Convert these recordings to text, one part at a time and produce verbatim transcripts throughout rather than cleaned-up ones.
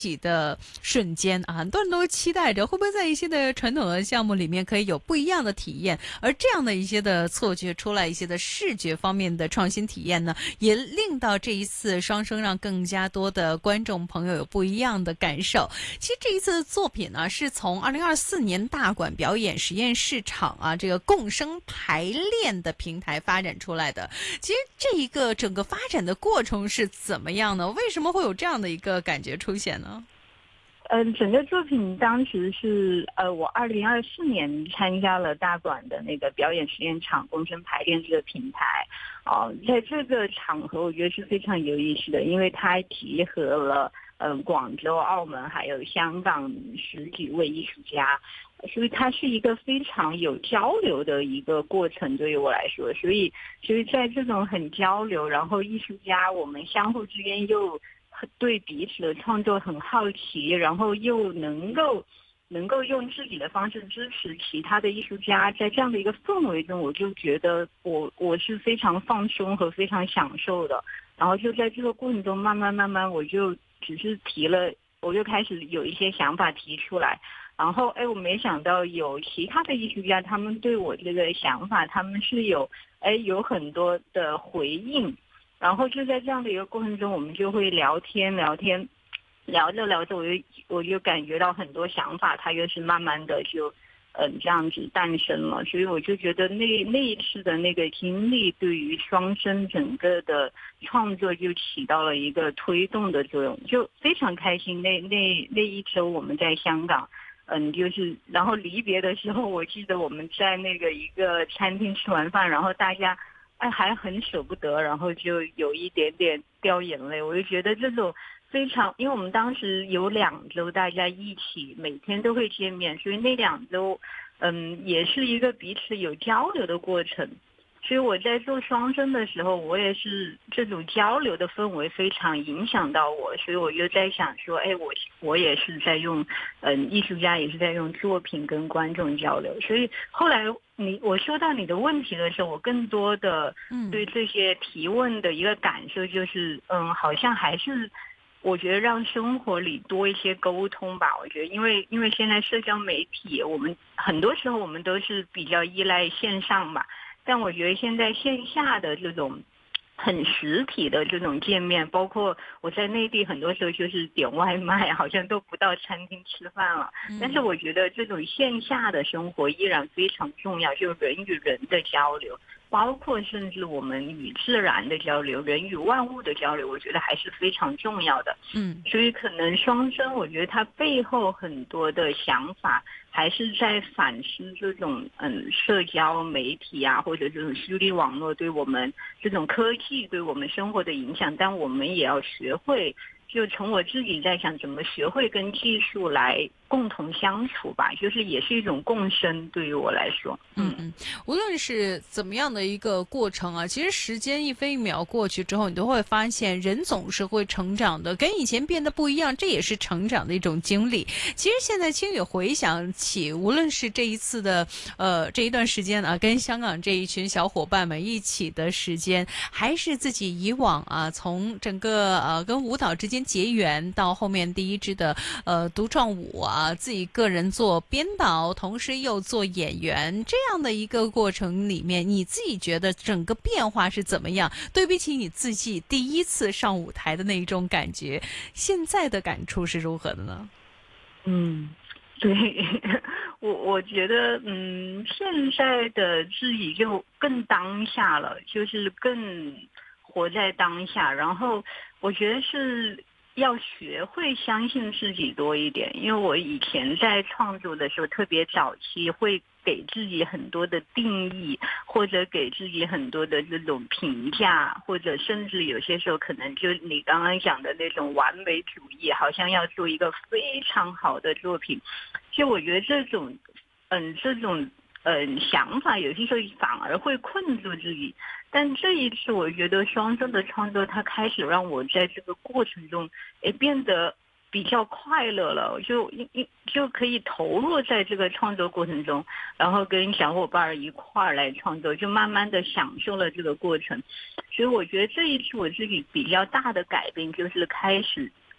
起的瞬间啊，很多人都期待着会不会在一些的传统的项目里面可以有不一样的体验，而这样的一些的错觉出来，一些的视觉方面的创新体验呢，也令到这一次双生让更加多的观众朋友有不一样的感受。其实这一次的作品呢，是从二零二四年大馆表演实验市场啊这个共生排练的平台发展出来的。其实这一个整个发展的过程是怎么样呢？为什么会有这样的一个感觉出现呢？ 嗯，整个作品当时是呃，我二零二四年参加了大馆的那个表演实验场共生排练这个平台，哦、呃，在这个场合我觉得是非常有意思的，因为它集合了嗯、呃、广州、澳门还有香港十几位艺术家，所以它是一个非常有交流的一个过程，对于我来说，所以所以在这种很交流，然后艺术家我们相互之间又对彼此的创作很好奇，然后又能够能够用自己的方式支持其他的艺术家，在这样的一个氛围中，我就觉得我我是非常放松和非常享受的。然后就在这个过程中，慢慢慢慢，我就只是提了，我就开始有一些想法提出来。然后，哎，我没想到有其他的艺术家，他们对我这个想法，他们是有哎有很多的回应。然后就在这样的一个过程中，我们就会聊天聊天，聊着聊着，我就我就感觉到很多想法，它又是慢慢的就，嗯，这样子诞生了。所以我就觉得那那一次的那个经历，对于双生整个的创作就起到了一个推动的作用，就非常开心。那那那一周我们在香港。嗯，就是然后离别的时候，我记得我们在那个一个餐厅吃完饭，然后大家哎还很舍不得，然后就有一点点掉眼泪。我就觉得这种非常，因为我们当时有两周大家一起每天都会见面，所以那两周嗯也是一个彼此有交流的过程。所以我在做双生的时候，我也是这种交流的氛围非常影响到我，所以我就在想说，哎，我我也是在用，嗯，艺术家也是在用作品跟观众交流。所以后来你我收到你的问题的时候，我更多的对这些提问的一个感受就是，嗯，好像还是。我觉得让生活里多一些沟通吧。我觉得，因为因为现在社交媒体，我们很多时候我们都是比较依赖线上吧。但我觉得现在线下的这种很实体的这种见面，包括我在内地很多时候就是点外卖，好像都不到餐厅吃饭了。但是我觉得这种线下的生活依然非常重要，就人与人的交流，包括甚至我们与自然的交流，人与万物的交流，我觉得还是非常重要的。嗯，所以可能双生，我觉得它背后很多的想法还是在反思这种嗯社交媒体啊，或者这种虚拟网络对我们这种科技对我们生活的影响，但我们也要学会。就从我自己在想怎么学会跟技术来共同相处吧，就是也是一种共生，对于我来说。 嗯嗯，无论是怎么样的一个过程啊，其实时间一分一秒过去之后，你都会发现人总是会成长的，跟以前变得不一样，这也是成长的一种经历。其实现在青宇回想起，无论是这一次的呃这一段时间啊，跟香港这一群小伙伴们一起的时间，还是自己以往啊从整个呃跟舞蹈之间结缘到后面第一支的呃独创舞啊，自己个人做编导，同时又做演员，这样的一个过程里面，你自己觉得整个变化是怎么样？对比起你自己第一次上舞台的那一种感觉，现在的感触是如何的呢？ 嗯，对，我我觉得，嗯，现在的自己就更当下了，就是更活在当下。然后我觉得是要学会相信自己多一点，因为我以前在创作的时候，特别早期会给自己很多的定义，或者给自己很多的这种评价，或者甚至有些时候可能就你刚刚讲的那种完美主义，好像要做一个非常好的作品。就我觉得这种，嗯，这种。嗯，想法有些时候反而会困住自己，但这一次我觉得双生的创作，它开始让我在这个过程中，诶，变得比较快乐了，就一一就可以投入在这个创作过程中，然后跟小伙伴一块儿来创作，就慢慢的享受了这个过程。所以我觉得这一次我自己比较大的改变就是开始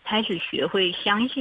开始学会相信